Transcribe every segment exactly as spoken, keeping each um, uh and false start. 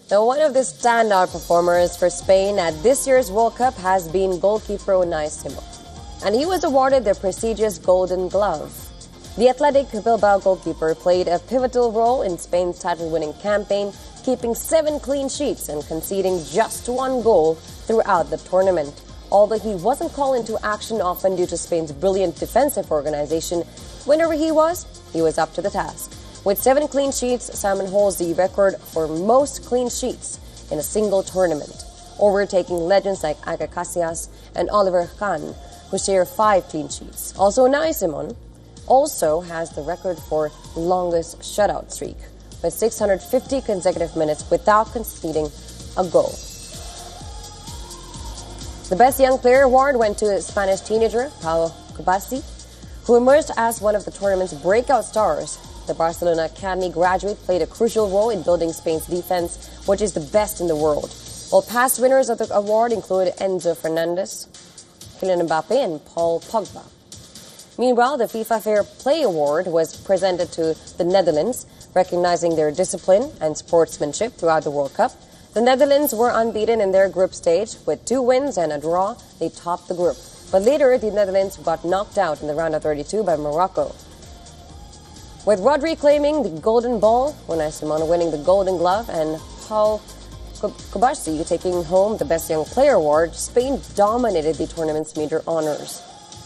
Now, one of the standout performers for Spain at this year's World Cup has been goalkeeper Unai Simon, and he was awarded the prestigious Golden Glove. The Athletic Bilbao goalkeeper played a pivotal role in Spain's title-winning campaign, keeping seven clean sheets and conceding just one goal throughout the tournament. Although he wasn't called into action often due to Spain's brilliant defensive organization, whenever he was, he was up to the task. With seven clean sheets, Simon holds the record for most clean sheets in a single tournament, overtaking legends like Iker Casillas and Oliver Kahn, who share five clean sheets. Also, Unai Simon also has the record for longest shutout streak, with six hundred fifty consecutive minutes without conceding a goal. The Best Young Player award went to Spanish teenager Pau Cubarsí, who emerged as one of the tournament's breakout stars. The Barcelona Academy graduate played a crucial role in building Spain's defense, which is the best in the world. While past winners of the award include Enzo Fernandez, Kylian Mbappe, and Paul Pogba. Meanwhile, the FIFA Fair Play Award was presented to the Netherlands, recognizing their discipline and sportsmanship throughout the World Cup. The Netherlands were unbeaten in their group stage. With two wins and a draw, they topped the group. But later, the Netherlands got knocked out in the round of thirty-two by Morocco. With Rodri claiming the Golden Ball, Unai Simon winning the Golden Glove, and Pau Cubarsí taking home the Best Young Player award, Spain dominated the tournament's major honors.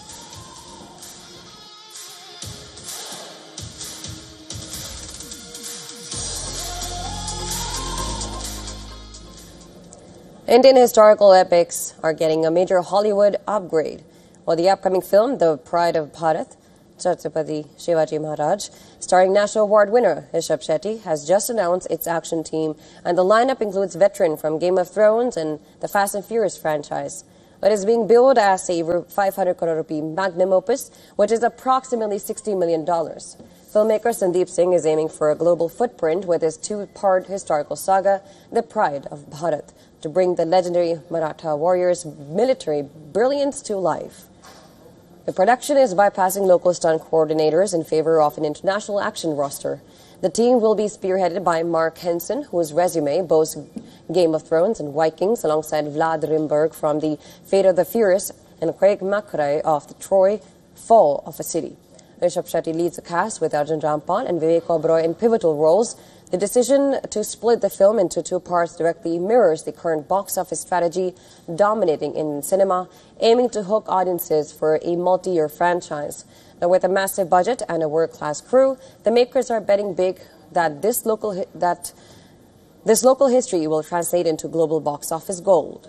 Indian historical epics are getting a major Hollywood upgrade. While the upcoming film, The Pride of Bharat, Chhatrapati Shivaji Maharaj, starring National Award winner Rishabh Shetty, has just announced its action team, and the lineup includes veterans from Game of Thrones and the Fast and Furious franchise. It is being billed as a five hundred crore rupee magnum opus, which is approximately sixty million dollars. Filmmaker Sandeep Singh is aiming for a global footprint with his two-part historical saga, The Pride of Bharat, to bring the legendary Maratha warriors' military brilliance to life. The production is bypassing local stunt coordinators in favor of an international action roster. The team will be spearheaded by Mark Henson, whose resume boasts Game of Thrones and Vikings, alongside Vlad Rimberg from The Fate of the Furious and Craig McRae of the Troy Fall of a City. Rishabh Shetty leads the cast with Arjun Rampal and Vivek Oberoi in pivotal roles. The decision to split the film into two parts directly mirrors the current box office strategy dominating in cinema, aiming to hook audiences for a multi-year franchise. Now, with a massive budget and a world-class crew, the makers are betting big that this local that this local history will translate into global box office gold.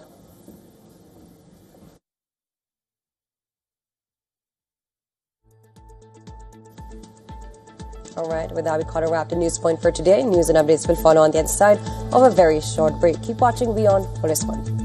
All right, with that, we caught a wrap the news point for today. News and updates will follow on the other side of a very short break. Keep watching Beyond for this one.